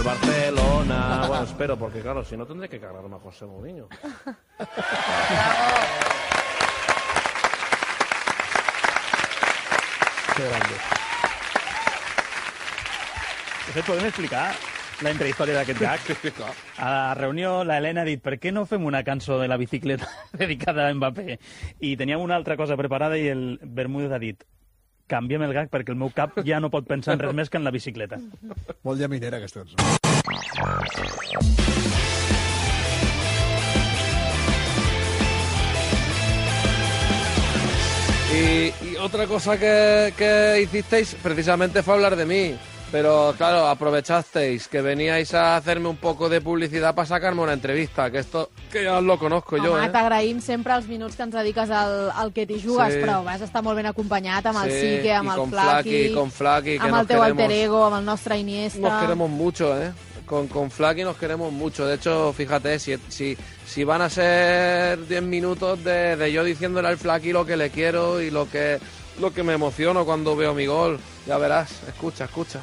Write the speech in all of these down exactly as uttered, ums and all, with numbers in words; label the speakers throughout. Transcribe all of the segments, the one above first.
Speaker 1: Barcelona, bueno, espero, porque claro, si no tendré que cargarme a José Mourinho.
Speaker 2: Qué grande. De fet, podem explicar la intrahistòria d'aquest gag? A la reunió, la Helena ha dit, per què no fem una cançó de la bicicleta dedicada a Mbappé? I teníem una altra cosa preparada i el Bermúdez ha dit, canviem el gag perquè el meu cap ja no pot pensar en res més que en la bicicleta.
Speaker 3: Molt llaminera, aquesta cançó.
Speaker 4: Y, y otra cosa que, que hicisteis precisamente fue hablar de mí. Pero claro, aprovechasteis que veníais a hacerme un poco de publicidad para sacarme una entrevista, que esto que ja lo conozco
Speaker 5: Home,
Speaker 4: jo, eh?
Speaker 5: T'agraïm sempre els minuts que ens dediques al, al que t'hi jugues,
Speaker 4: Sí.
Speaker 5: però vas estar molt ben acompanyat amb el
Speaker 4: Sí,
Speaker 5: Sique, amb
Speaker 4: y
Speaker 5: el
Speaker 4: con
Speaker 5: Flaqui,
Speaker 4: Flaqui, con Flaqui, que
Speaker 5: amb
Speaker 4: nos
Speaker 5: el teu
Speaker 4: queremos,
Speaker 5: alter ego, amb el nostre Iniesta.
Speaker 4: nos queremos mucho, ¿eh? Con, con Flaqui nos queremos mucho. De hecho, fíjate, si, si, si van a ser diez minutos de, de yo diciéndole al Flaqui lo que le quiero y lo que, lo que me emociono cuando veo mi gol, ya verás, escucha, escucha.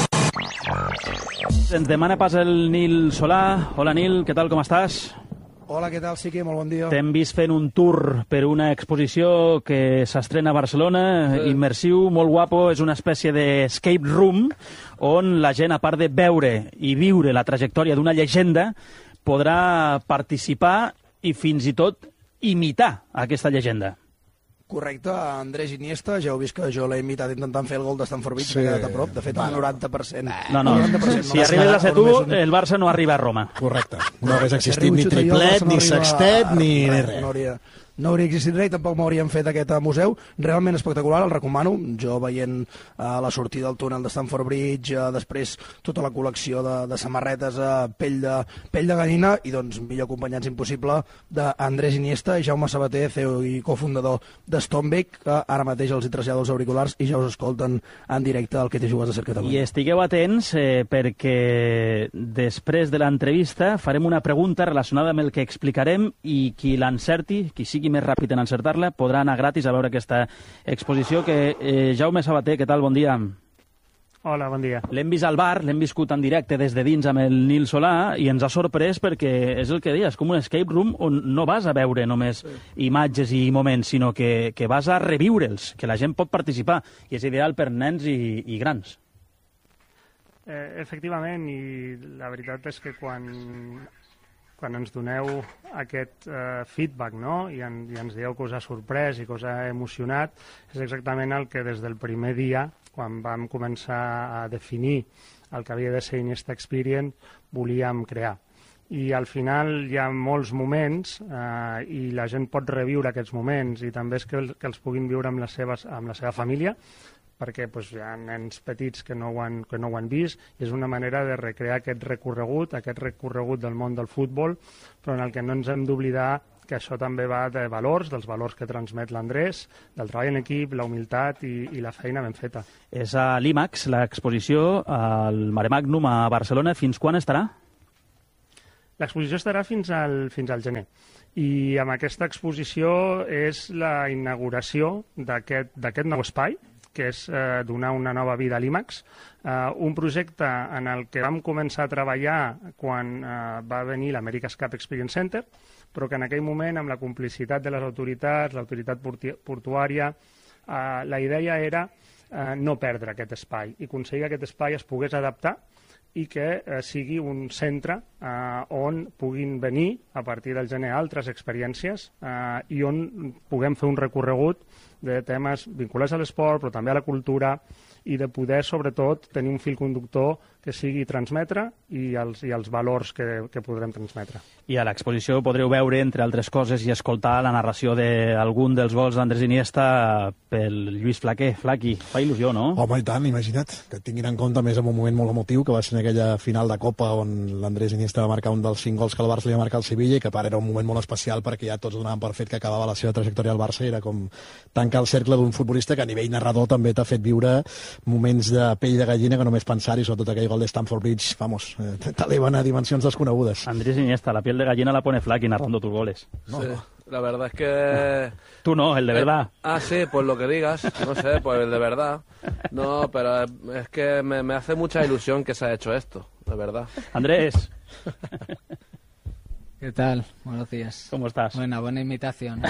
Speaker 2: Ens demana pas el Nil Solà. Hola, Nil, què tal, com estàs?
Speaker 6: Hola, què tal, Siqui? Molt bon dia.
Speaker 2: T'hem vist fent un tour per una exposició que s'estrena a Barcelona, sí. Immersiu, molt guapo, és una espècie d'escape room on la gent, a part de veure i viure la trajectòria d'una llegenda, podrà participar i fins i tot imitar aquesta llegenda.
Speaker 6: Correcte, Andrés Iniesta, ja heu vist que jo l'he imitat intentant fer el gol de Stanford Bridge,
Speaker 3: Sí.
Speaker 6: m'he quedat a prop, de fet el noranta per cent.
Speaker 2: No, no,
Speaker 6: noranta per cent
Speaker 2: si
Speaker 6: no
Speaker 2: arribes a ser tu,
Speaker 6: només un-
Speaker 2: el Barça no arriba a Roma.
Speaker 3: Correcte. No hagués existit
Speaker 6: Si
Speaker 3: ni
Speaker 6: arribo a xutar jo, el
Speaker 3: triplet,
Speaker 6: Barça no
Speaker 3: ni
Speaker 6: arriba
Speaker 3: sextet,
Speaker 6: a-
Speaker 3: ni
Speaker 6: a-
Speaker 3: res.
Speaker 6: No hauria, no hauria existit res i tampoc m'haurien fet aquest eh, museu. Realment espectacular, el recomano. Jo veient eh, la sortida del túnel de Stanford Bridge, eh, després tota la col·lecció de, de samarretes a eh, pell, de, pell de gallina i doncs millor acompanyats impossible d'Andrés Iniesta i Jaume Sabater, C E O i cofundador de Stonebeck, que ara mateix els hi trasllado els auriculars i ja us escolten en directe el que t'hi jugues a ser
Speaker 2: I
Speaker 6: Catalunya.
Speaker 2: estigueu atents eh, perquè després de l'entrevista farem una pregunta relacionada amb el que explicarem i qui l'encerti, qui sigui més ràpid en encertar-la, podrà anar gratis a veure aquesta exposició que eh, Jaume Sabater, què tal? Bon dia.
Speaker 7: Hola, bon dia.
Speaker 2: L'hem vist al bar, l'hem viscut en directe des de dins amb el Nil Solà i ens ha sorprès perquè és el que deies, com un escape room on no vas a veure només imatges i moments, sinó que, que vas a reviure'ls, que la gent pot participar i és ideal per nens i, i grans.
Speaker 7: Eh, efectivament, i la veritat és que quan, quan ens doneu aquest eh, feedback, no?, i, en, i ens dieu que us ha sorprès i que us ha emocionat, és exactament el que des del primer dia, quan vam començar a definir el que havia de ser Iniesta Experience, volíem crear. I al final hi ha molts moments eh, i la gent pot reviure aquests moments i també és que, el, que els puguin viure amb, les seves, amb la seva família, perquè pues, hi ha nens petits que no, ho han, que no ho han vist, i és una manera de recrear aquest recorregut, aquest recorregut del món del futbol, però en el que no ens hem d'oblidar que això també va de valors, dels valors que transmet l'Andrés, del treball en equip, la humilitat i, i la feina ben feta.
Speaker 2: És a l'IMAX, l'exposició al Mare Magnum a Barcelona. Fins quan estarà?
Speaker 7: L'exposició estarà fins al, fins al gener. I amb aquesta exposició és la inauguració d'aquest d'aquest nou espai, que és eh, donar una nova vida a l'IMAX, eh, un projecte en el que vam començar a treballar quan eh, va venir l'America's Cup Experience Center, però que en aquell moment, amb la complicitat de les autoritats, l'autoritat portuària, eh, la idea era eh, no perdre aquest espai i aconseguir que aquest espai es pogués adaptar i que eh, sigui un centre eh, on puguin venir a partir del gener altres experiències eh, i on puguem fer un recorregut de temes vinculats a l'esport, però també a la cultura, i de poder, sobretot, tenir un fil conductor que sigui transmetre i els, i els valors que, que podrem transmetre.
Speaker 2: I a l'exposició podreu veure, entre altres coses, i escoltar la narració d'algun dels gols d'Andrés Iniesta pel Lluís Flaquer. Flaqui, fa il·lusió, no?
Speaker 3: Home, i tant, imagina't, que tinguin en compte més en un moment molt emotiu, que va ser en aquella final de Copa on l'Andrés Iniesta va marcar un dels cinc gols que el Barça li va marcar al Sevilla i que per era un moment molt especial perquè ja tots donaven per fet que acabava la seva trajectòria al Barça i era com tancar el cercle d'un futbolista que a nivell narrador també t'ha fet viure moments de pell de gallina que només pensar-hi, sobretot aquell gol de Stamford Bridge, vamos, eh, t'eleven a dimensions desconegudes.
Speaker 2: Andrés Iniesta, la piel de gallina la pone Flaqui narrando tus goles.
Speaker 4: No, sí, la verdad es que...
Speaker 2: Tú no, el de verdad.
Speaker 4: Eh, ah, sí, pues lo que digas, no sé, pues el de verdad. No, pero es que me, me hace mucha ilusión que se ha hecho esto. de verdad.
Speaker 2: Andrés,
Speaker 8: ¿Qué tal? Buenos días.
Speaker 2: ¿cómo estás?
Speaker 8: Buena, buena imitación.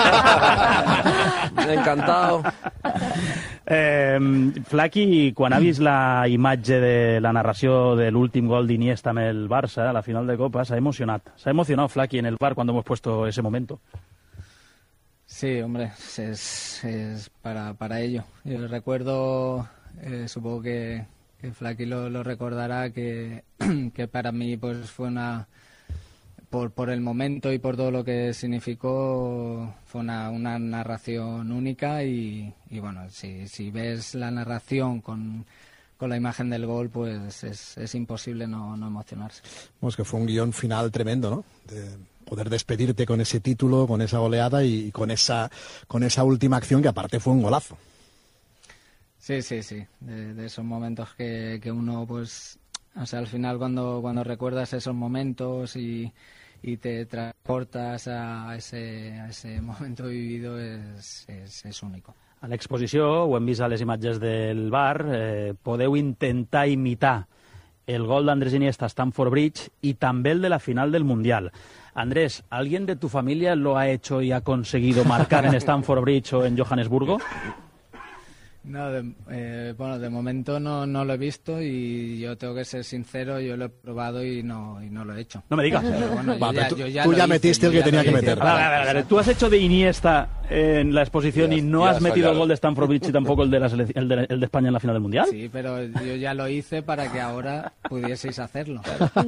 Speaker 4: Encantado.
Speaker 2: Eh, Flaqui, quan ha vist la imatge de la narració de l'últim gol d'Iniesta amb el Barça a la final de Copa, s'ha emocionat. S'ha emocionado Flaqui en el bar cuando hemos puesto ese momento.
Speaker 8: Sí, hombre, es, es para, para ello. Yo recuerdo, eh, supongo que, que Flaky lo, lo recordará, que, que para mí pues fue una... Por, por el momento y por todo lo que significó, fue una, una narración única y, y bueno, si, si ves la narración con, con la imagen del gol, pues es, es imposible no, no emocionarse.
Speaker 3: Pues que fue un guión final tremendo, ¿no? De poder despedirte con ese título, con esa goleada y con esa, con esa última acción que aparte fue un golazo.
Speaker 8: Sí, sí, sí, de, de esos momentos que, que uno pues... O sea, al final cuando, cuando recuerdas esos momentos y, y te transportas a ese, a ese momento vivido es, es, és único.
Speaker 2: A l'exposició, ho hem vist a les imatges del bar, eh, podeu intentar imitar el gol d'Andrés Iniesta a Stamford Bridge y también el de la final del Mundial. Andrés, ¿alguien de tu familia lo ha hecho y ha conseguido marcar en Stamford Bridge o en Johannesburgo?
Speaker 8: No, de, eh, bueno, de momento no, no lo he visto y yo tengo que ser sincero, yo lo he probado y no, y no lo he hecho.
Speaker 2: No me digas.
Speaker 8: Pero bueno, yo
Speaker 3: Va,
Speaker 8: ya,
Speaker 3: tú
Speaker 8: yo ya
Speaker 3: tú
Speaker 8: lo
Speaker 3: ya
Speaker 8: hice,
Speaker 3: metiste el
Speaker 8: yo
Speaker 3: que
Speaker 8: ya
Speaker 3: tenía
Speaker 8: lo
Speaker 3: que
Speaker 8: hice.
Speaker 3: meter.
Speaker 2: A ver, a ver, a ver, tú has hecho de Iniesta en la exposición
Speaker 9: Ya-
Speaker 2: y no
Speaker 9: ya
Speaker 2: has
Speaker 9: está
Speaker 2: metido el
Speaker 9: claro.
Speaker 2: gol de Stamford Bridge y tampoco el de, la selec- el de, el de España en la final del Mundial.
Speaker 8: Sí, pero yo ya lo hice para que ahora pudieseis hacerlo.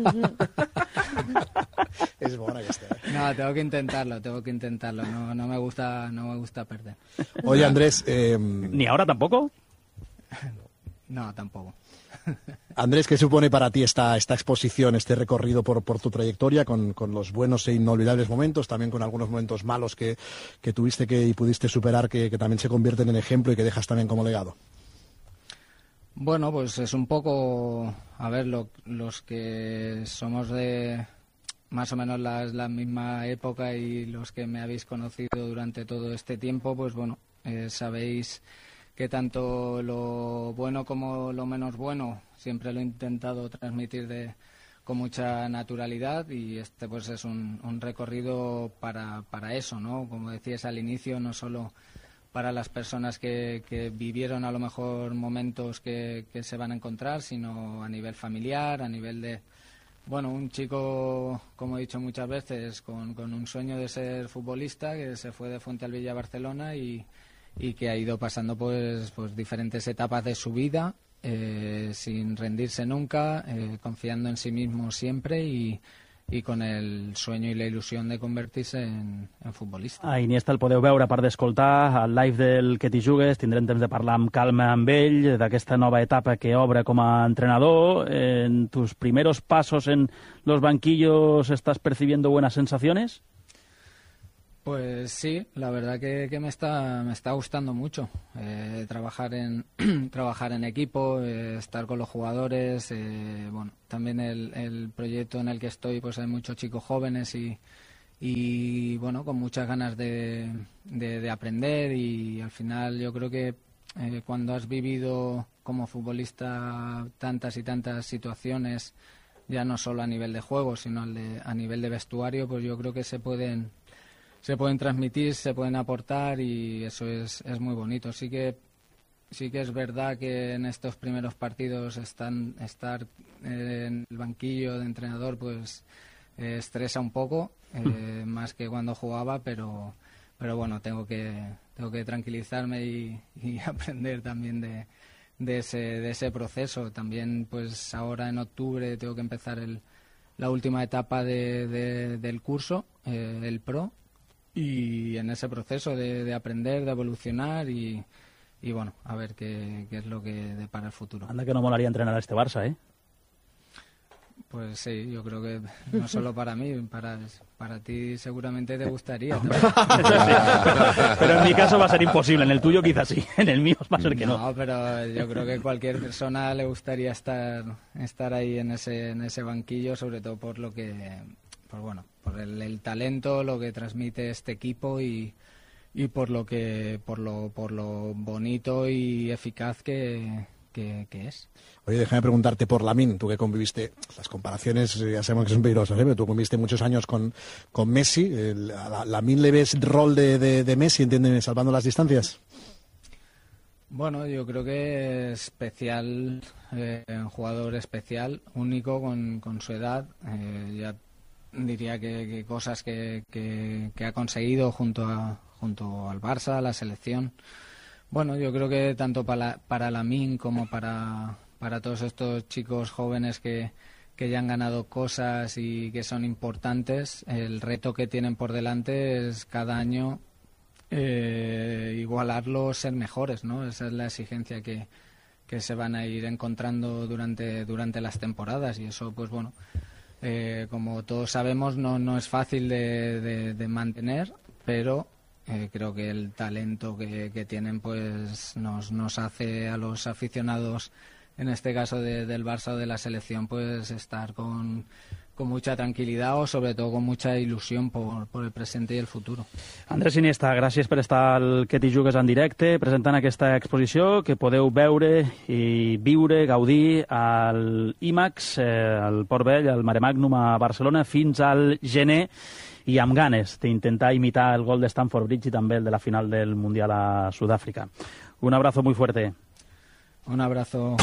Speaker 3: Es bona aquesta, eh?
Speaker 8: No, tengo que intentarlo, tengo que intentarlo. No, no me gusta, no me gusta perder.
Speaker 3: Oye, Andrés, eh,
Speaker 2: Ni ahora tampoco.
Speaker 8: No, tampoco.
Speaker 3: Andrés, ¿qué supone para ti esta, esta exposición, este recorrido por, por tu trayectoria, con, con los buenos e inolvidables momentos, también con algunos momentos malos que, que tuviste que, y pudiste superar, que, que también se convierten en ejemplo y que dejas también como legado?
Speaker 8: Bueno, pues es un poco, a ver, lo- los que somos de más o menos la, la misma época y los que me habéis conocido durante todo este tiempo, pues bueno, eh, sabéis que tanto lo bueno como lo menos bueno siempre lo he intentado transmitir de, con mucha naturalidad y este pues es un, un recorrido para, para eso, ¿no? Como decías al inicio, no solo para las personas que, que vivieron a lo mejor momentos que, que se van a encontrar, sino a nivel familiar, a nivel de, bueno, un chico, como he dicho muchas veces, con, con un sueño de ser futbolista, que se fue de Fuentealbilla a Barcelona y, y que ha ido pasando pues, pues diferentes etapas de su vida, eh, sin rendirse nunca, eh, confiando en sí mismo siempre y, y con el sueño y la ilusión de convertirse en, en futbolista.
Speaker 2: A Iniesta el podeu veure, a part d'escoltar, al live del Que t'hi jugues. Tindrem temps de parlar amb calma amb ell, d'aquesta nova etapa que obre com a entrenador. En tus primeros pasos en los banquillos, ¿estás percibiendo buenas sensaciones?
Speaker 8: Pues sí, la verdad que, que me está me está gustando mucho eh, trabajar en trabajar en equipo, eh, estar con los jugadores, eh, bueno, también el, el proyecto en el que estoy, pues hay muchos chicos jóvenes y, y bueno, con muchas ganas de, de, de aprender y al final yo creo que eh, cuando has vivido como futbolista tantas y tantas situaciones, ya no solo a nivel de juego, sino al de- a nivel de vestuario, pues yo creo que se pueden se pueden transmitir, se pueden aportar y eso es, es muy bonito. Sí que sí que es verdad que en estos primeros partidos están estar eh, en el banquillo de entrenador pues eh, estresa un poco, eh, más que cuando jugaba, pero pero bueno, tengo que tengo que tranquilizarme y, y aprender también de, de ese de ese proceso. También pues ahora en octubre tengo que empezar el la última etapa de, de- del curso, eh, el Pro, y en ese proceso de, de aprender, de evolucionar y, y bueno, a ver qué, qué es lo que depara el futuro.
Speaker 2: Anda que no molaría entrenar a este Barça, ¿eh?
Speaker 8: Pues sí, yo creo que no solo para mí, para, para ti seguramente te gustaría.
Speaker 2: Pero en mi caso va a ser imposible, en el tuyo quizás sí, en el mío va a ser que no.
Speaker 8: No, pero yo creo que cualquier persona le gustaría estar estar ahí en ese en ese banquillo, sobre todo por lo que, por bueno, por el, el talento, lo que transmite este equipo y, y por lo que por lo por lo bonito y eficaz que, que, que es.
Speaker 3: Oye, déjame preguntarte por Lamine, tú que conviviste, las comparaciones ya sabemos que son peligrosas, ¿eh? Pero tú conviviste muchos años con, con Messi, el, a Lamine le ves rol de, de, de Messi, ¿entiendes? Salvando las distancias.
Speaker 8: Bueno, yo creo que es especial, eh, un jugador especial, único con, con su edad, eh, ya diría que, que cosas que, que, que ha conseguido junto a junto al Barça, a la selección. Bueno, yo creo que tanto para, para Lamine como para, para todos estos chicos jóvenes que, que ya han ganado cosas y que son importantes, el reto que tienen por delante es cada año eh, igualarlos, ser mejores, ¿no? Esa es la exigencia que, que se van a ir encontrando durante, durante las temporadas y eso, pues bueno, eh, como todos sabemos, no, no es fácil de, de, de mantener, pero Eh, creo que el talento que, que tienen pues nos, nos hace a los aficionados, en este caso de, del Barça o de la selección, pues estar con, con mucha tranquilidad o sobre todo con mucha ilusión por, por el presente i el futuro.
Speaker 2: Andrés Iniesta, gràcies per estar al Que t'hi jugues en directe, presentant aquesta exposició que podeu veure i viure, gaudir al IMAX, eh, al Port Vell, al Mare Magnum a Barcelona, fins al gener, i amb ganes d'intentar imitar el gol de Stamford Bridge i també el de la final del Mundial a Sudàfrica. Un abrazo muy fuerte.
Speaker 8: Un abrazo.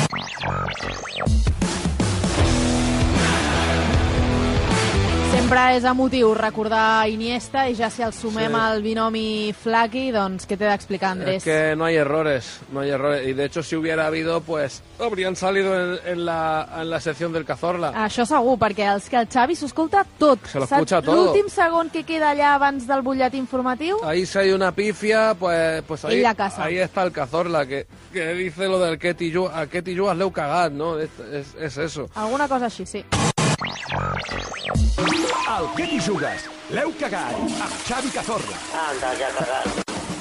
Speaker 5: Sempre és emotiu recordar Iniesta i ja si el sumem
Speaker 4: Sí.
Speaker 5: al binomi Flaky, doncs què té d'explicar, Andrés?
Speaker 4: Es que no hay errores, no hay errores. Y de hecho, si hubiera habido, pues habrían salido en, en, la, en la sección del Cazorla.
Speaker 5: Això segur, perquè els que el Xavi s'ho escolta tot.
Speaker 4: Se lo escucha todo.
Speaker 5: L'últim segon que queda allà abans del butlletí informatiu?
Speaker 4: Ahí si hay una pifia, pues, pues ahí,
Speaker 5: Ella casa.
Speaker 4: ahí está el Cazorla, que, que dice lo del Ketty Yu, a Ketty Yu hazle cagar, ¿no? Es, es, es eso.
Speaker 5: Alguna cosa així, sí.
Speaker 9: Al Que t'hi jugues? L'heu cagat amb Xavi Cazorla.
Speaker 10: Anda, ja cagat.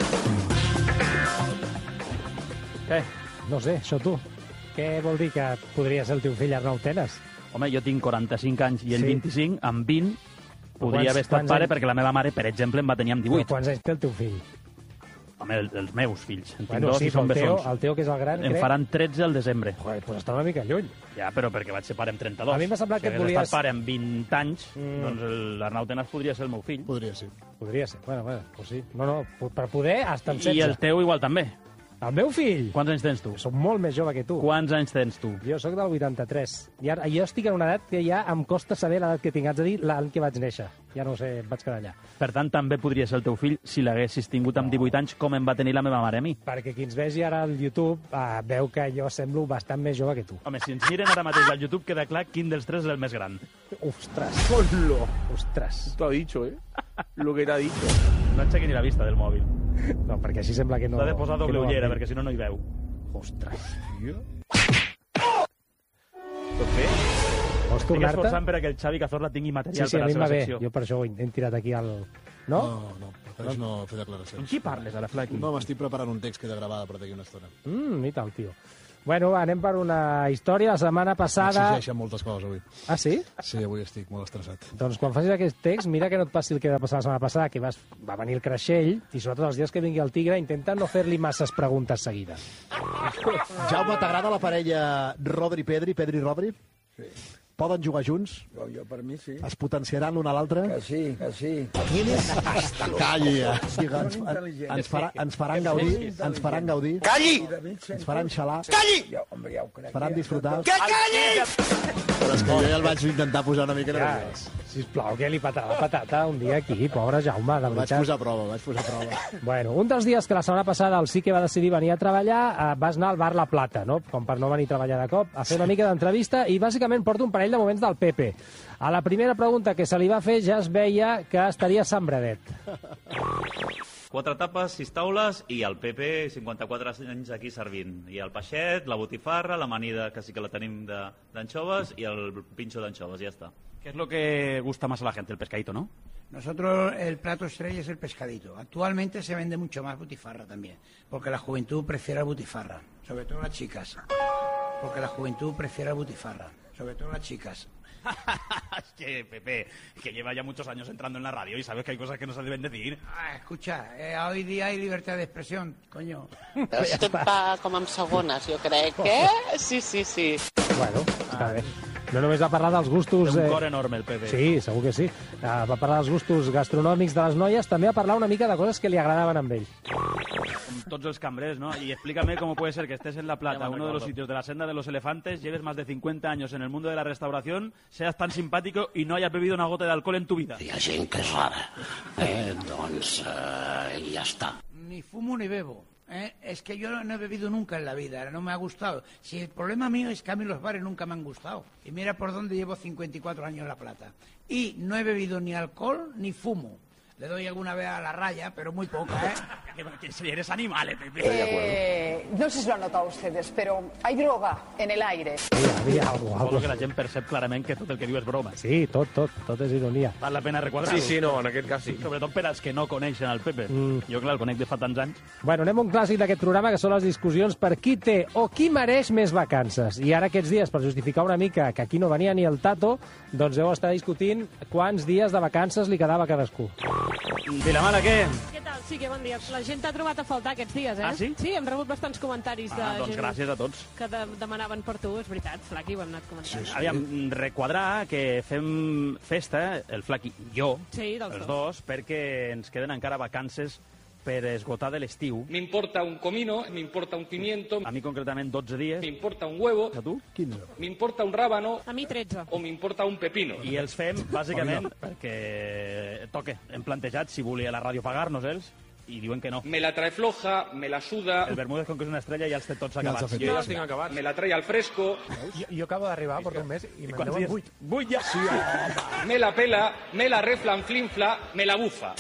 Speaker 11: Què? No sé, això tu. Què vol dir que podria ser el teu fill Arnau Tenes?
Speaker 2: Home, jo tinc quaranta-cinc anys i ell
Speaker 11: Sí.
Speaker 2: vint-i-cinc, amb vint podria
Speaker 11: quants-
Speaker 2: haver estat
Speaker 11: quants
Speaker 2: pare
Speaker 11: anys-
Speaker 2: perquè la meva mare, per exemple, em va tenir amb
Speaker 11: Però
Speaker 2: divuit.
Speaker 11: quants anys té el teu fill?
Speaker 2: Home, el, els meus fills. En tinc
Speaker 11: Bueno,
Speaker 2: dos
Speaker 11: sí,
Speaker 2: i són
Speaker 11: però el Teo,
Speaker 2: bessons.
Speaker 11: el Teo, que és el gran,
Speaker 2: Em
Speaker 11: crec...
Speaker 2: faran tretze al desembre.
Speaker 11: Joder, doncs està una mica lluny.
Speaker 2: Ja, però perquè vaig ser pare amb trenta-dos.
Speaker 11: A mi m'ha semblat que
Speaker 2: si
Speaker 11: et
Speaker 2: hagués
Speaker 11: volies-
Speaker 2: estat pare amb vint anys,
Speaker 11: Mm.
Speaker 2: doncs el- l'Arnau Tenas podria ser el meu fill.
Speaker 3: Podria ser.
Speaker 11: Podria ser. Bueno, bueno, doncs sí. No, no, per poder, hasta amb
Speaker 2: I
Speaker 11: setze.
Speaker 2: el teu igual també.
Speaker 11: El meu fill?
Speaker 2: Quants anys tens tu?
Speaker 11: Soc molt més jove que tu.
Speaker 2: Quants anys tens tu?
Speaker 11: Jo sóc del vuitanta-tres. I ara, jo estic en una edat que ja em costa saber l'edat que tinc. Haig de dir l'any que vaig néixer. Ja no ho sé, em vaig quedar allà.
Speaker 2: Per tant, també podria ser el teu fill si l'haguessis tingut amb divuit anys, com em va tenir la meva mare a mi.
Speaker 11: Perquè qui ens vegi ara al YouTube eh, veu que jo semblo bastant més jove que tu.
Speaker 2: Home, si ens miren ara mateix al YouTube, queda clar quin dels tres és el més gran.
Speaker 11: Ostres.
Speaker 4: Ponlo.
Speaker 11: Ostres.
Speaker 4: Lo ha dicho, ¿eh? Lo que era dicho.
Speaker 2: No aixequi ni la vista del mòbil.
Speaker 11: No, perquè així sembla que no...
Speaker 2: L'ha de posar doble
Speaker 11: que no
Speaker 2: ullera,
Speaker 11: va bé.
Speaker 2: perquè si no, no hi veu.
Speaker 11: Ostres.
Speaker 2: Tot bé?
Speaker 11: Vols
Speaker 2: Estic
Speaker 11: tornar-te?
Speaker 2: esforçant perquè el Xavi Cazorla tingui
Speaker 11: Sí,
Speaker 2: material
Speaker 11: sí,
Speaker 2: per
Speaker 11: a
Speaker 2: a
Speaker 11: mi
Speaker 2: la
Speaker 11: em va
Speaker 2: seva
Speaker 11: bé.
Speaker 2: secció.
Speaker 11: Jo per això ho he tirat aquí al... No?
Speaker 3: No, no, prefereix no fer declaracions.
Speaker 2: Amb qui parles, ara, Flaky?
Speaker 3: No, m'estic preparant un text que he de gravar per d'aquí una estona.
Speaker 11: Mm, mira el tio. Bueno, va, anem per una història. La setmana passada...
Speaker 3: M'exigeixen moltes coses avui.
Speaker 11: Ah, sí?
Speaker 3: Sí, avui estic molt estressat.
Speaker 11: Doncs quan facis aquest text, mira que no et passi el que va passar la setmana passada, que vas, va venir el creixell, i sobretot els dies que vingui el tigre, intenta no fer-li masses preguntes seguides.
Speaker 3: Jaume, t'agrada la parella Rodri-Pedri, Pedri-Rodri?
Speaker 12: Sí.
Speaker 3: Poden jugar junts?
Speaker 12: Jo, jo per mi sí.
Speaker 3: Es potenciaran l'un a l'altre?
Speaker 12: Que sí, que sí.
Speaker 3: Quin és? Calli, ja. Ens, ens, farà, ens faran gaudir, ens faran gaudir.
Speaker 12: Calli!
Speaker 3: Ens faran xalar.
Speaker 12: Calli! Jo, home, ja ho crec.
Speaker 3: Ens faran disfrutar.
Speaker 12: Que calli!
Speaker 3: Però és que jo ja el vaig intentar posar una mica
Speaker 11: Ja,
Speaker 3: nerviós.
Speaker 11: sisplau, que li patarà la patata un dia aquí, pobre Jaume, de
Speaker 3: Vaig
Speaker 11: veritat.
Speaker 3: posar a prova, vaig posar a prova.
Speaker 11: Bueno, un dels dies que la setmana passada el sí que va decidir venir a treballar, eh, vas anar al bar La Plata, no? Com per no venir a treballar de cop, a fer una mica d'entrevista, i bàsicament porta un parell de moments del Pepe. A la primera pregunta que se li va fer ja es veia que estaria sembradet.
Speaker 13: Quatre tapes, sis taules i el Pepe, cinquanta-quatre anys aquí servint. I el peixet, la botifarra, l'amanida, que sí que la tenim de- d'anxoves, i el pinxo d'anxoves, ja està.
Speaker 2: ¿Qué es lo que gusta más a la gente? El pescadito, ¿no?
Speaker 14: Nosotros el plato estrella es el pescadito. Actualmente se vende mucho más butifarra también, porque la juventud prefiere la butifarra, sobre todo las chicas, porque la juventud prefiere la butifarra, sobre todo las chicas.
Speaker 10: Es que, Pepe, que lleva ya muchos años entrando en la radio y sabes que hay cosas que no se deben decir.
Speaker 14: Ah, escucha, eh, hoy día hay libertad de expresión, coño.
Speaker 15: Estem pa, com amb segones, jo crec, eh? Sí, sí, sí.
Speaker 11: Bueno, està bé. No només va parlar dels gustos...
Speaker 2: Té un cor enorme, el Pepe.
Speaker 11: Sí, segur que sí. Uh, va parlar dels gustos gastronòmics de les noies, també va parlar una mica de coses que li agradaven amb ell.
Speaker 2: Como todos los cambrers, ¿no? Y explícame cómo puede ser que estés en La Plata, uno de los sitios de la senda de los elefantes, lleves más de cincuenta años en el mundo de la restauración, seas tan simpático y no hayas bebido una gota de alcohol en tu vida.
Speaker 16: Hi ha gent que és rara. Eh, doncs eh, ja està.
Speaker 14: Ni fumo ni bebo. ¿eh? Es que yo no he bebido nunca en la vida, no me ha gustado. Si el problema mío es que a mí los bares nunca me han gustado. Y mira por dónde llevo cincuenta y cuatro años en La Plata. Y no he bebido ni alcohol ni fumo. Le doy alguna vez a la raya, pero muy poca, ¿eh?
Speaker 10: Que si eres animal, eh, Pepe.
Speaker 17: Eh, no sé si lo han notado ustedes, pero hay droga en el aire.
Speaker 11: Sí, havia algo, algo.
Speaker 2: que la gent percep clarament que tot el que diu és broma.
Speaker 11: Sí, tot, tot, tot és ironia.
Speaker 2: Val la pena requadrar-ho.
Speaker 1: Sí, sí, no, en aquest cas sí.
Speaker 2: Sobretot per als que no coneixen el Pepe.
Speaker 11: Mm.
Speaker 2: Jo, clar, el conec de fa tants anys.
Speaker 11: Bueno, anem a un clàssic d'aquest programa, que són les discussions per qui té o qui mereix més vacances. I ara aquests dies, per justificar una mica que aquí no venia ni el Tato, doncs heu estat discutint quants dies de vacances li quedava a cadascú.
Speaker 2: Vilamala, què?
Speaker 5: Què tal? Sí, que bon dia. La gent t'ha trobat a faltar aquests dies, eh?
Speaker 2: Ah, sí?
Speaker 5: Sí, hem rebut bastants comentaris de
Speaker 2: Ah, doncs
Speaker 5: gent
Speaker 2: gràcies a tots.
Speaker 5: que de demanaven per tu, és veritat, Flaqui, ho hem anat comentant.
Speaker 2: Aviam, requadrar que fem festa, el Flaqui i jo,
Speaker 5: Sí, dels
Speaker 2: els
Speaker 5: dos.
Speaker 2: dos, perquè ens queden encara vacances per esgotar de l'estiu.
Speaker 18: Me importa un comino, me importa un pimiento,
Speaker 2: A mi concretament dotze dies.
Speaker 18: me importa un huevo,
Speaker 2: A tu?
Speaker 3: quinze.
Speaker 18: me importa un rábano
Speaker 5: A mi tretze.
Speaker 18: o me importa un pepino.
Speaker 2: I els fem, bàsicament, perquè toque. Hem plantejat si volia la ràdio pagar-nos ells, i diuen que no.
Speaker 18: Me la trae floja, me la suda,
Speaker 2: El Bermúdez, com que és una estrella, ja els té tots acabats.
Speaker 18: Jo ja els tinc acabats. Me la trae al fresco,
Speaker 19: Jo, jo acabo d'arribar, porto un mes, i me'n
Speaker 2: quants
Speaker 19: deuen
Speaker 2: dies?
Speaker 19: vuit.
Speaker 2: Vuit ja! Sí,
Speaker 18: me la pela, me la reflanflinfla, me la bufa.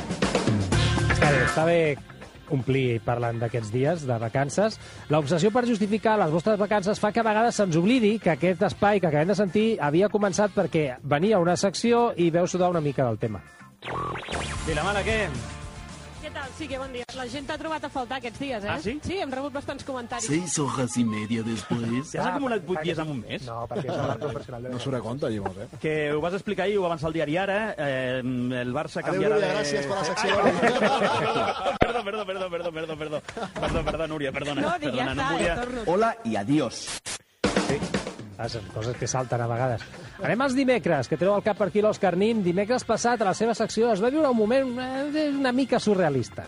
Speaker 11: Està bé, està bé omplir parlant d'aquests dies de vacances. L'obsessió per justificar les vostres vacances fa que a vegades se'ns oblidi que aquest espai que acabem de sentir havia començat perquè venia una secció i veu sudar una mica del tema.
Speaker 2: Vilamala, què?
Speaker 5: Què tal? Sí, que bon dia. La gent t'ha trobat a faltar aquests dies, eh?
Speaker 2: Ah, sí?
Speaker 5: Sí, hem rebut bastants comentaris.
Speaker 16: Seis hojas y media después.
Speaker 2: Ja has acumulat vuit dies en un mes?
Speaker 19: No, perquè és el banc personal de...
Speaker 3: No surt a compte, Llimós, eh?
Speaker 2: Que ho vas explicar ahir, ho va avançar el diari Ara, eh, el Barça canviarà
Speaker 3: Núria,
Speaker 2: de...
Speaker 3: gràcies per la secció.
Speaker 2: Perdó, perdó, perdó, perdó, perdó, perdó. Perdó, perdó, Núria, perdona.
Speaker 5: No, dic, ja
Speaker 2: perdona,
Speaker 5: està,
Speaker 2: Núria.
Speaker 5: ja torno.
Speaker 16: Hola y adiós.
Speaker 11: Ah, són coses que salten a vegades. Anem als dimecres, que treu al cap per aquí l'Òscar Nin. Dimecres passat, a la seva secció, es va viure un moment eh, una mica surrealista.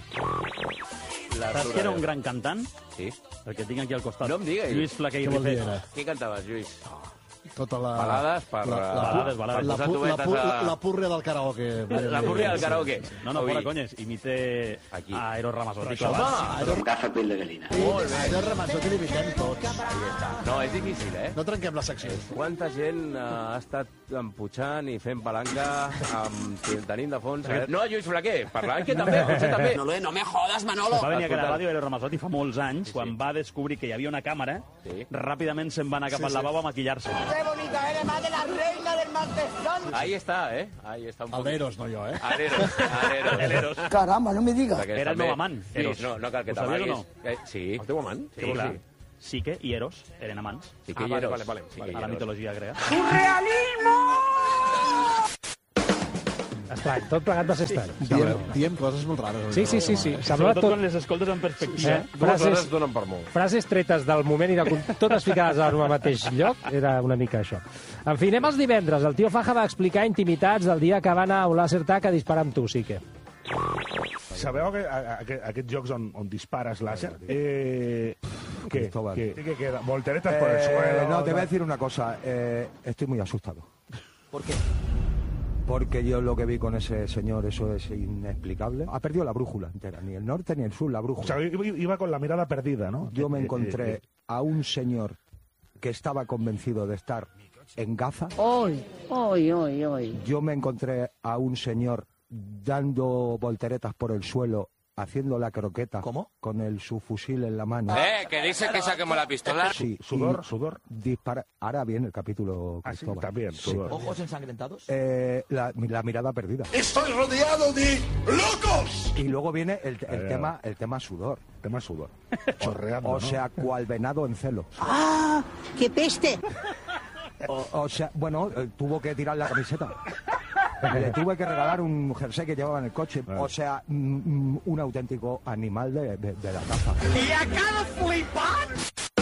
Speaker 2: Saps que era un gran cantant?
Speaker 20: Sí.
Speaker 2: El que tinc aquí al costat.
Speaker 20: No em diguis.
Speaker 2: Lluís Flaquer i
Speaker 3: Què vol dir,
Speaker 2: Rifet.
Speaker 3: ara?
Speaker 20: Què cantaves, Lluís?
Speaker 3: Tota la...
Speaker 20: Balades per...
Speaker 3: La, la,
Speaker 2: Balades, balades.
Speaker 3: La,
Speaker 20: Per posar
Speaker 3: pu- la,
Speaker 20: tubetes
Speaker 3: pu-
Speaker 20: a-
Speaker 3: la, la púrria del karaoke.
Speaker 20: La púrria del karaoke.
Speaker 2: No, no,
Speaker 20: Ui.
Speaker 2: fora conyes. Imite
Speaker 20: Aquí.
Speaker 2: a Eros Ramazzotti.
Speaker 3: Home, allò,
Speaker 16: Agafa pell de gallina.
Speaker 3: allò Ramazzotti l'imitem tots.
Speaker 20: No, és difícil, eh?
Speaker 3: No trenquem la secció.
Speaker 20: Quanta gent eh, ha estat emputxant i fent palanca amb, tenint de fons... Eh? No, Lluís Flaquer, parlant que també, potser també.
Speaker 16: No, no me jodas, Manolo.
Speaker 2: Va venir a la
Speaker 20: Escolta.
Speaker 2: ràdio Eros Ramazzotti fa molts anys,
Speaker 20: Sí, sí.
Speaker 2: quan va descobrir que hi havia una càmera,
Speaker 20: Sí.
Speaker 2: ràpidament se'n va anar cap al lavabo a maquillar-se.
Speaker 17: ¡Qué bonita eres, más de la reina del Martesón!
Speaker 20: Ahí està, eh? Ahí està un
Speaker 3: El
Speaker 20: poc...
Speaker 3: d'Eros, no jo, eh?
Speaker 20: Areros, Areros.
Speaker 2: El Eros.
Speaker 17: Caramba, no me digas.
Speaker 20: Perquè
Speaker 2: Era el
Speaker 20: també-
Speaker 2: meu amant,
Speaker 20: Sí,
Speaker 2: Eros.
Speaker 20: no, no cal que
Speaker 2: Ho sabies o
Speaker 20: t'amaguis. Eh, sí.
Speaker 1: El teu amant?
Speaker 2: Sí,
Speaker 20: Què vols
Speaker 2: clar.
Speaker 20: dir?
Speaker 2: Sique i Eros eren amants.
Speaker 20: Sí que
Speaker 1: Ah,
Speaker 20: hi
Speaker 1: vale,
Speaker 20: eros.
Speaker 1: vale, vale,
Speaker 20: Sí que
Speaker 1: vale.
Speaker 20: hi
Speaker 2: A la
Speaker 20: eros.
Speaker 2: mitologia grega.
Speaker 11: Estrany, tot plegat va ser estrany.
Speaker 3: Diem, diem coses molt rares.
Speaker 11: Sí, sí, sí, sí. Semblava
Speaker 2: Sobretot
Speaker 11: tot...
Speaker 2: quan les escoltes en perspectiva.
Speaker 11: Eh,
Speaker 1: Dues hores
Speaker 11: frases,
Speaker 1: donen per molt.
Speaker 11: frases tretes del moment i de, con- totes ficades en el mateix lloc, era una mica això. En fi, anem als divendres. El tio Faja va explicar intimitats del dia que va anar a un laser tag a disparar amb tu, sí que.
Speaker 21: Sabeu que, a, a, aquests jocs on, on dispares láser? Eh, ¿Qué?
Speaker 22: Cristóbal.
Speaker 21: ¿Qué? ¿Qué queda? ¿Volteretas por el
Speaker 22: Eh,
Speaker 21: suelo?
Speaker 22: no, te voy a decir una cosa. Eh, estoy muy asustado.
Speaker 16: ¿Por qué?
Speaker 22: Porque yo lo que vi con ese señor, eso es inexplicable. Ha perdido la brújula entera, ni el norte ni el sur, la
Speaker 21: O
Speaker 22: brújula.
Speaker 21: sea, iba iba con la mirada perdida, ¿no?
Speaker 22: Yo me
Speaker 21: Eh, eh,
Speaker 22: encontré
Speaker 21: eh,
Speaker 22: a un señor que estaba convencido de estar en Gaza.
Speaker 15: Hoy, hoy, hoy, hoy.
Speaker 22: Yo me encontré a un señor dando volteretas por el suelo, haciendo la croqueta.
Speaker 16: ¿Cómo?
Speaker 22: Con el subfusil en la mano.
Speaker 20: Eh, que dice que saquemos la pistola.
Speaker 22: Sí,
Speaker 21: Sudor,
Speaker 22: y
Speaker 21: sudor.
Speaker 22: Dispara... Ahora viene el capítulo,
Speaker 21: Ah, sí,
Speaker 22: Cristóbal.
Speaker 21: también,
Speaker 22: Sí.
Speaker 21: sudor.
Speaker 16: ¿Ojos ensangrentados?
Speaker 22: Eh, la, la mirada perdida.
Speaker 9: ¡Estoy rodeado de locos!
Speaker 22: Y luego viene el, el
Speaker 21: Eh,
Speaker 22: tema el tema sudor.
Speaker 21: Tema sudor. Chorreando,
Speaker 22: O
Speaker 21: ¿no?
Speaker 22: sea, cual venado en celo.
Speaker 17: ¡Ah! ¡Qué peste!
Speaker 22: O, o sea, bueno, eh, tuvo que tirar la camiseta. Le tuve que regalar un jersey que llevaba en el coche. O sea, mm, un auténtico animal de, de, de la caza.
Speaker 12: I acaba flipant!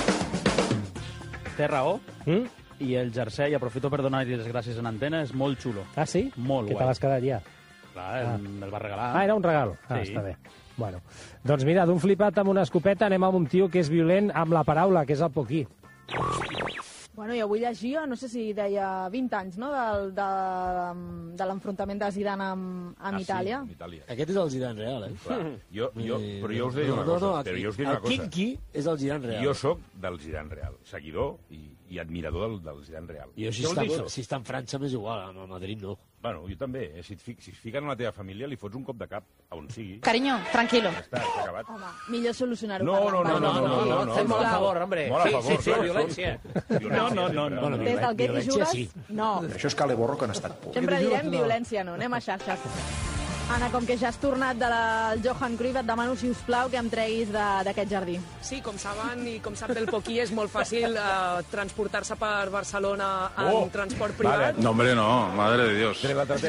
Speaker 2: Té raó.
Speaker 11: Mm?
Speaker 2: I el jersei, aprofito per donar-li les gràcies en antena, és molt xulo.
Speaker 11: Ah, sí?
Speaker 2: Molt
Speaker 11: Que
Speaker 2: guai.
Speaker 11: te l'has quedat ja.
Speaker 2: Clar, ah. el va regalar.
Speaker 11: Ah, era un regal. Ah,
Speaker 2: Sí.
Speaker 11: està bé. Bueno, doncs mira, d'un flipat amb una escopeta anem amb un tio que és violent amb la paraula, que és el Poquí.
Speaker 5: Bueno, jo avui llegia, no sé si deia vint anys, no?, del, de, de l'enfrontament de Zidane amb, amb
Speaker 6: Ah, sí,
Speaker 5: Itàlia.
Speaker 6: amb Itàlia.
Speaker 7: Aquest és el Zidane real, eh?
Speaker 6: Clar, jo, jo, però jo us diré
Speaker 7: no,
Speaker 6: una
Speaker 7: no,
Speaker 6: cosa.
Speaker 7: no,
Speaker 6: però jo us diré
Speaker 7: el
Speaker 6: una cosa.
Speaker 7: Kinky és el Zidane real.
Speaker 6: Jo sóc del Zidane real, seguidor i, i admirador del, del Zidane real.
Speaker 7: Jo, si
Speaker 6: Què vol
Speaker 7: està,
Speaker 6: dir això?
Speaker 7: si està en França, m'és igual, a Madrid no.
Speaker 6: Bueno, jo també. Eh? Si, et fic, si es fiquen a la teva família, li fots un cop de cap a on sigui.
Speaker 5: Cariño, tranquilo.
Speaker 6: Ja està, s'ha acabat.
Speaker 5: Home, millor solucionar-ho.
Speaker 6: No, no, no, no, no, no, no.
Speaker 7: Fem molt a favor, hombre.
Speaker 6: Molt a
Speaker 7: Sí,
Speaker 6: favor,
Speaker 7: sí, sí,
Speaker 6: clar,
Speaker 7: violència.
Speaker 6: No, no, no, no.
Speaker 5: Des del que t'hi jugues,
Speaker 7: sí.
Speaker 5: no.
Speaker 23: Això és cale borro que han estat por.
Speaker 5: Sempre direm violència, no. Anem a xarxes. Anna, com que ja has tornat de la el Johan Cruyff, et demano, si us plau, que em treguis de- d'aquest jardí.
Speaker 24: Sí, com saben i com sap del Poquí, és molt fàcil eh, transportar-se per Barcelona en
Speaker 6: Oh,
Speaker 24: transport privat.
Speaker 6: No, hombre, no. Madre de Dios.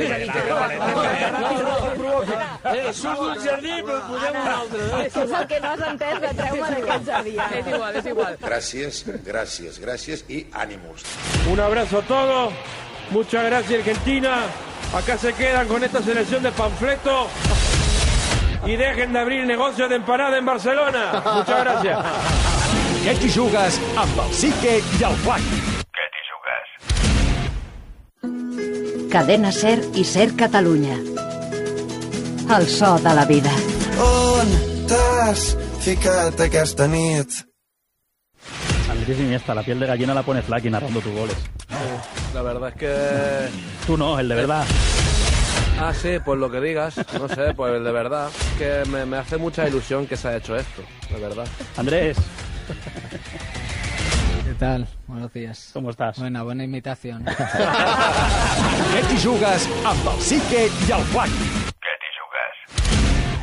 Speaker 7: Eh, surt un jardí, però posem un altre. Eh?
Speaker 5: Això és el que no has entès, de treu-me d'aquest jardí. Anna.
Speaker 24: És igual, és igual.
Speaker 23: Gracias, gracias, gracias y ánimos.
Speaker 25: Un abrazo a todos. Muchas gracias, Argentina. Acá se quedan con esta selección de panfleto. Y dejen de abrir negocios de empanada en Barcelona. Muchas gracias.
Speaker 9: Què t'hi jugues amb el Sique i el Flac?
Speaker 26: Cadena Ser i Ser Catalunya. El so de la vida.
Speaker 27: On t'has ficat aquesta nit?
Speaker 2: Andrés Iniesta, la piel de gallina la pone Flaky narrando tus goles.
Speaker 4: La verdad es que...
Speaker 2: Tú no, el de verdad.
Speaker 4: Ah, sí, pues lo que digas. No sé, pues el de verdad. Que me, me hace mucha ilusión que se ha hecho esto, de verdad.
Speaker 2: Andrés.
Speaker 8: ¿Qué tal? Buenos días.
Speaker 2: ¿Cómo estás?
Speaker 8: Buena, buena imitación.
Speaker 9: Què t'hi jugues amb el Sique i el Flac? Què t'hi jugues?